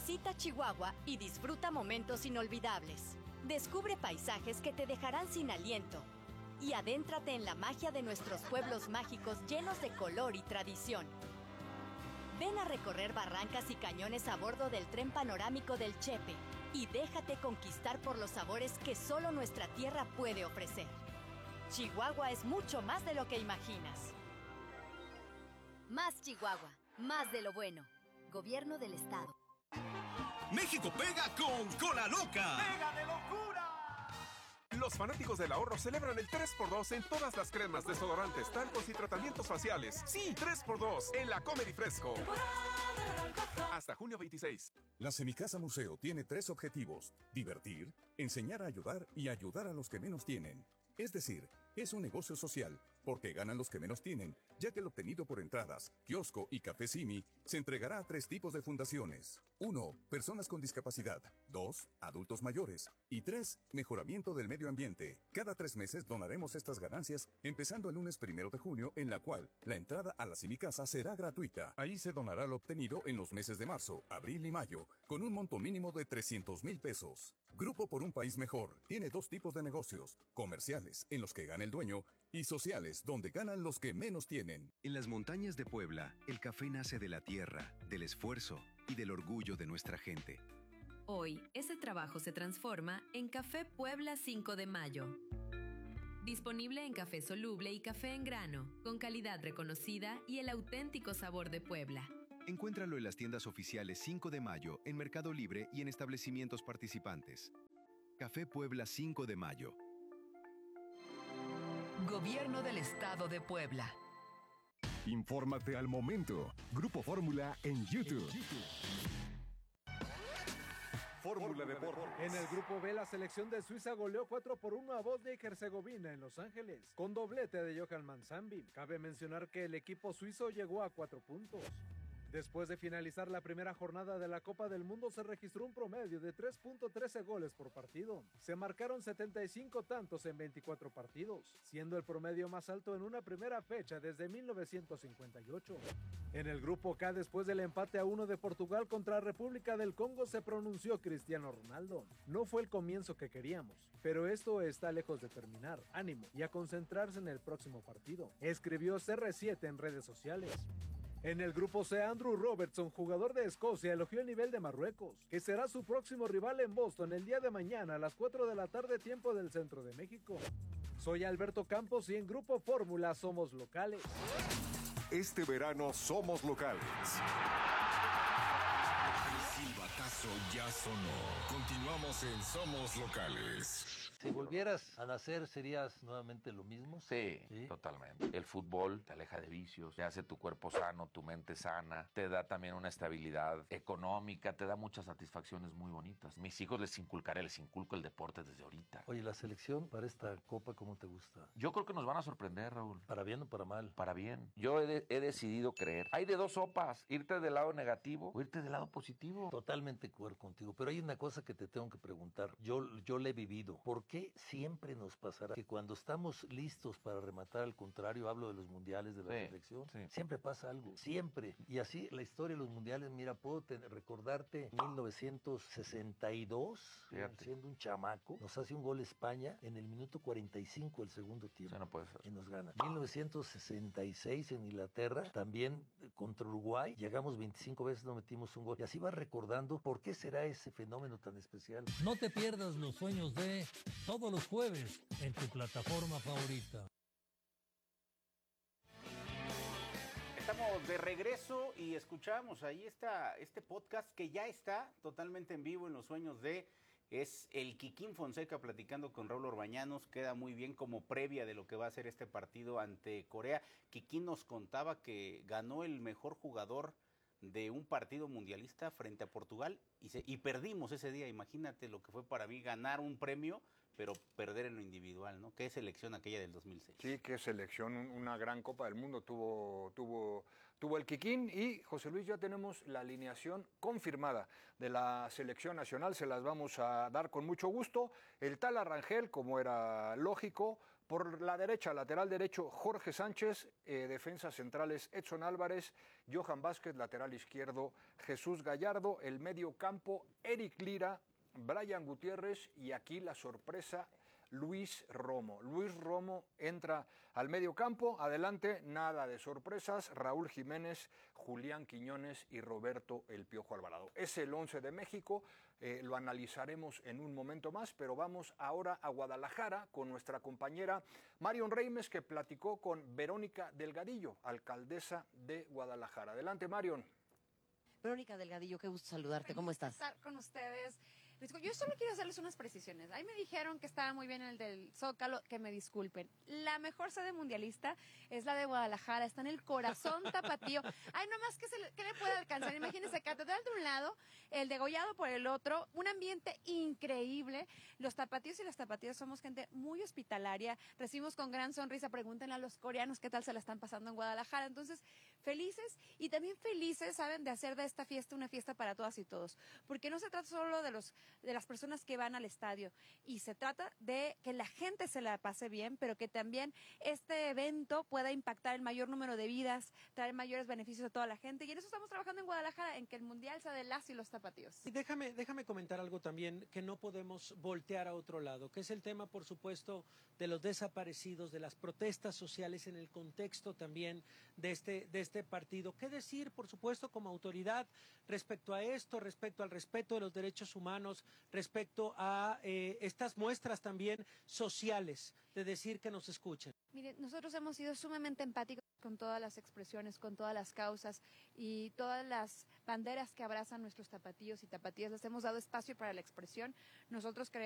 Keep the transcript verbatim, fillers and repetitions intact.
Visita Chihuahua y disfruta momentos inolvidables. Descubre paisajes que te dejarán sin aliento. Y adéntrate en la magia de nuestros pueblos mágicos llenos de color y tradición. Ven a recorrer barrancas y cañones a bordo del tren panorámico del Chepe y déjate conquistar por los sabores que solo nuestra tierra puede ofrecer. Chihuahua es mucho más de lo que imaginas. Más Chihuahua, más de lo bueno. Gobierno del Estado. México pega con Cola Loca. ¡Pega de locura! Los fanáticos del ahorro celebran el tres por dos en todas las cremas, desodorantes, talcos y tratamientos faciales. Sí, tres por dos en la Comedy Fresco. Hasta junio veintiséis. La Semicasa Museo tiene tres objetivos: divertir, enseñar a ayudar y ayudar a los que menos tienen. Es decir, es un negocio social, porque ganan los que menos tienen, ya que el obtenido por entradas, kiosco y café Simi se entregará a tres tipos de fundaciones. uno. Personas con discapacidad. dos. Adultos mayores. Y tres. Mejoramiento del medio ambiente. Cada tres meses donaremos estas ganancias, empezando el lunes primero de junio, en la cual la entrada a la Semicasa será gratuita. Ahí se donará lo obtenido en los meses de marzo, abril y mayo, con un monto mínimo de trescientos mil pesos. Grupo por un País Mejor tiene dos tipos de negocios: comerciales, en los que gana el dueño, y sociales, donde ganan los que menos tienen. En las montañas de Puebla, el café nace de la tierra, del esfuerzo y del orgullo de nuestra gente. Hoy, ese trabajo se transforma en Café Puebla cinco de mayo. Disponible en café soluble y café en grano, con calidad reconocida y el auténtico sabor de Puebla. Encuéntralo en las tiendas oficiales cinco de mayo, en Mercado Libre y en establecimientos participantes. Café Puebla cinco de mayo. Gobierno del Estado de Puebla. Infórmate al momento. Grupo Fórmula en YouTube. Fórmula Deportes. En el grupo B, la selección de Suiza goleó cuatro por uno a Bosnia y Herzegovina en Los Ángeles, con doblete de Johan Manzambi. Cabe mencionar que el equipo suizo llegó a cuatro puntos. Después de finalizar la primera jornada de la Copa del Mundo, se registró un promedio de tres punto trece goles por partido. Se marcaron setenta y cinco tantos en veinticuatro partidos, siendo el promedio más alto en una primera fecha desde mil novecientos cincuenta y ocho. En el grupo K, después del empate a uno de Portugal contra República del Congo, se pronunció Cristiano Ronaldo. No fue el comienzo que queríamos, pero esto está lejos de terminar. Ánimo y a concentrarse en el próximo partido, escribió C R siete en redes sociales. En el grupo C, Andrew Robertson, jugador de Escocia, elogió el nivel de Marruecos, que será su próximo rival en Boston el día de mañana a las cuatro de la tarde, tiempo del centro de México. Soy Alberto Campos y en Grupo Fórmula somos locales. Este verano somos locales. El silbatazo ya sonó. Continuamos en Somos Locales. Si volvieras a nacer, ¿serías nuevamente lo mismo? Sí, sí, totalmente. El fútbol te aleja de vicios, te hace tu cuerpo sano, tu mente sana, te da también una estabilidad económica, te da muchas satisfacciones muy bonitas. Mis hijos les inculcaré, les inculco el deporte desde ahorita. Oye, ¿la selección para esta Copa cómo te gusta? Yo creo que nos van a sorprender, Raúl. ¿Para bien o para mal? Para bien. Yo he, de, he decidido creer. Hay de dos sopas, irte del lado negativo o irte del lado positivo. Totalmente de acuerdo contigo, pero hay una cosa que te tengo que preguntar. Yo, yo la he vivido. ¿Por qué siempre nos pasará que cuando estamos listos para rematar al contrario, hablo de los mundiales de la sí, selección, sí. siempre pasa algo, siempre? Y así la historia de los mundiales, mira, puedo tener, recordarte mil novecientos sesenta y dos, Fíjate. siendo un chamaco, nos hace un gol España en el minuto cuarenta y cinco del segundo tiempo. Sí, no puede ser. Y nos gana. mil novecientos sesenta y seis en Inglaterra, también contra Uruguay, llegamos veinticinco veces, no metimos un gol. Y así vas recordando por qué será ese fenómeno tan especial. No te pierdas los sueños de todos los jueves en tu plataforma favorita. Estamos de regreso y escuchamos ahí esta, este podcast que ya está totalmente en vivo en Los Sueños de... Es el Kikín Fonseca platicando con Raúl Orbañanos. Queda muy bien como previa de lo que va a ser este partido ante Corea. Kikín nos contaba que ganó el mejor jugador de un partido mundialista frente a Portugal y, se, y perdimos ese día. Imagínate lo que fue para mí ganar un premio, pero perder en lo individual, ¿no? Qué selección aquella del dos mil seis. Sí, qué selección, una gran Copa del Mundo tuvo, tuvo, tuvo el Kikín. Y José Luis, ya tenemos la alineación confirmada de la selección nacional, se las vamos a dar con mucho gusto. El Tala Rangel, como era lógico, Por la derecha, lateral derecho, Jorge Sánchez, eh, defensas centrales, Edson Álvarez, Johan Vázquez, lateral izquierdo, Jesús Gallardo, el medio campo, Eric Lira, Brian Gutiérrez y aquí la sorpresa, Luis Romo. Luis Romo entra al medio campo, adelante, nada de sorpresas, Raúl Jiménez, Julián Quiñones y Roberto El Piojo Alvarado. Es el once de México, eh, lo analizaremos en un momento más, pero vamos ahora a Guadalajara con nuestra compañera Marion Reimes, que platicó con Verónica Delgadillo, alcaldesa de Guadalajara. Adelante, Marion. Verónica Delgadillo, qué gusto saludarte, ¿cómo estás? Estar con ustedes. Yo solo quiero hacerles unas precisiones. Ahí me dijeron que estaba muy bien el del Zócalo, que me disculpen. La mejor sede mundialista es la de Guadalajara, está en el corazón tapatío. Ay, nomás que se le, ¿qué le puede alcanzar? Imagínense, catedral de un lado, el degollado por el otro, un ambiente increíble. Los tapatíos y las tapatías somos gente muy hospitalaria, recibimos con gran sonrisa, pregúntenle a los coreanos qué tal se la están pasando en Guadalajara. Entonces, felices y también felices, ¿saben?, de hacer de esta fiesta una fiesta para todas y todos. Porque no se trata solo de los de las personas que van al estadio y se trata de que la gente se la pase bien, pero que también este evento pueda impactar el mayor número de vidas, traer mayores beneficios a toda la gente, y en eso estamos trabajando en Guadalajara, en que el mundial sea de las y los tapatíos. Y déjame, déjame comentar algo también que no podemos voltear a otro lado, que es el tema, por supuesto, de los desaparecidos, de las protestas sociales en el contexto también de este, de este partido. ¿Qué decir, por supuesto, como autoridad respecto a esto, respecto al respeto de los derechos humanos, respecto a eh, estas muestras también sociales de decir que nos escuchen? Mire, nosotros hemos sido sumamente empáticos con todas las expresiones, con todas las causas y todas las banderas que abrazan nuestros tapatíos y tapatías. Les hemos dado espacio para la expresión. Nosotros creemos